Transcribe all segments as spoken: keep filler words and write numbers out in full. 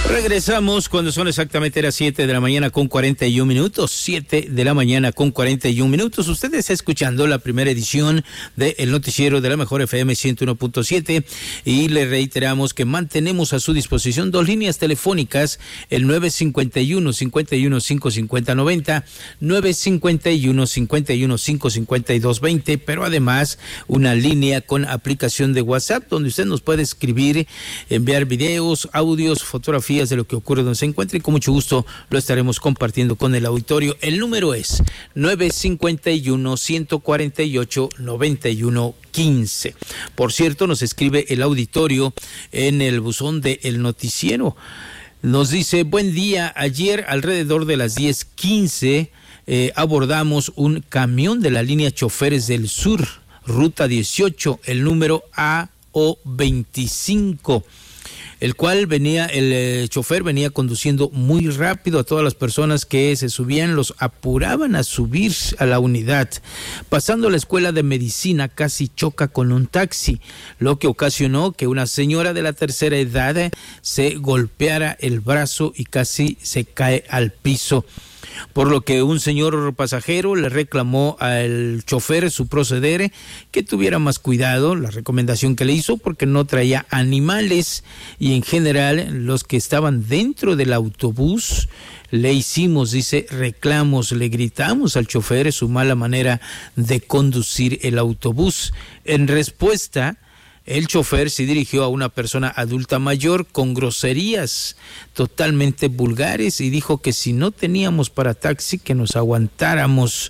Regresamos cuando son exactamente las siete de la mañana con cuarenta y un minutos, siete de la mañana con cuarenta y un minutos. Usted está escuchando la primera edición del noticiero de la Mejor F M ciento uno punto siete y le reiteramos que mantenemos a su disposición dos líneas telefónicas, el nueve cinco uno, cinco uno cinco, cinco cero nueve cero, nueve cinco uno, cinco uno cinco, cinco dos dos cero, pero además una línea con aplicación de WhatsApp donde usted nos puede escribir, enviar videos, audios, fotografías de lo que ocurre donde se encuentre y con mucho gusto lo estaremos compartiendo con el auditorio. El número es nueve cinco uno, ciento cuarenta y ocho, noventa y uno quince. Por cierto, nos escribe el auditorio en el buzón de El Noticiero. Nos dice, buen día, ayer alrededor de las diez quince eh, abordamos un camión de la línea Choferes del Sur, ruta dieciocho, el número A O veinticinco. El cual venía, el eh, chofer venía conduciendo muy rápido. A todas las personas que se subían los apuraban a subir a la unidad. Pasando la escuela de medicina casi choca con un taxi, lo que ocasionó que una señora de la tercera edad eh, se golpeara el brazo y casi se cae al piso. Por lo que un señor pasajero le reclamó al chofer su proceder, que tuviera más cuidado, la recomendación que le hizo, porque no traía animales y en general los que estaban dentro del autobús le hicimos, dice, reclamos, le gritamos al chofer su mala manera de conducir el autobús. En respuesta, el chofer se dirigió a una persona adulta mayor con groserías totalmente vulgares y dijo que si no teníamos para taxi que nos aguantáramos.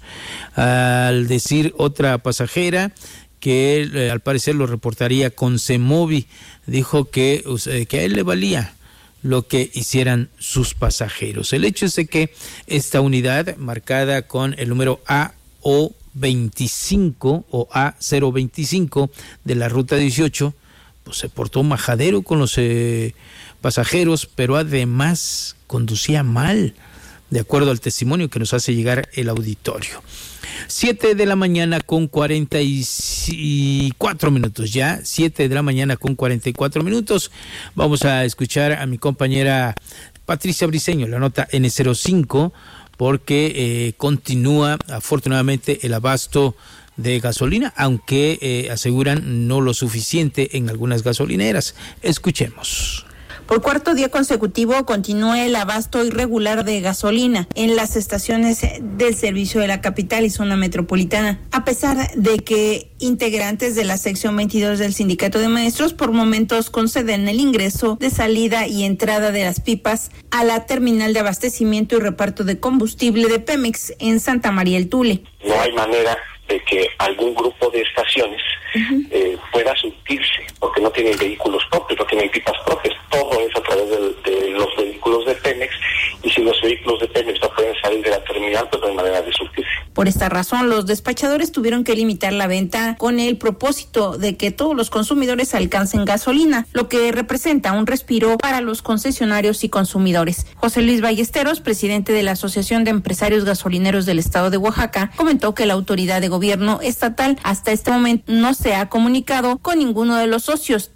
Al decir otra pasajera que él, eh, al parecer lo reportaría con CEMOVI, dijo que, eh, que a él le valía lo que hicieran sus pasajeros. El hecho es de que esta unidad marcada con el número A O veinticinco o A cero veinticinco de la ruta dieciocho, pues se portó majadero con los eh, pasajeros, pero además conducía mal, de acuerdo al testimonio que nos hace llegar el auditorio. Siete de la mañana con cuarenta y cuatro minutos ya, siete de la mañana con cuarenta y cuatro minutos. Vamos a escuchar a mi compañera Patricia Briceño, la nota N cero cinco, porque eh, continúa afortunadamente el abasto de gasolina, aunque eh, aseguran no lo suficiente en algunas gasolineras. Escuchemos. Por cuarto día consecutivo continúa el abasto irregular de gasolina en las estaciones del servicio de la capital y zona metropolitana, a pesar de que integrantes de la sección veintidós del Sindicato de Maestros por momentos conceden el ingreso de salida y entrada de las pipas a la terminal de abastecimiento y reparto de combustible de Pemex en Santa María el Tule. No hay manera de que algún grupo de estaciones uh-huh. eh, pueda surtirse, porque no tienen vehículos propios, no tienen pipas propias, todo es a través de, de los vehículos de Pemex, y si los vehículos de Pemex no pueden salir de la terminal, pues no hay manera de surtirse. Por esta razón, los despachadores tuvieron que limitar la venta con el propósito de que todos los consumidores alcancen gasolina, lo que representa un respiro para los concesionarios y consumidores. José Luis Ballesteros, presidente de la Asociación de Empresarios Gasolineros del Estado de Oaxaca, comentó que la autoridad de gobierno estatal hasta este momento no se ha comunicado con ninguno de los socios.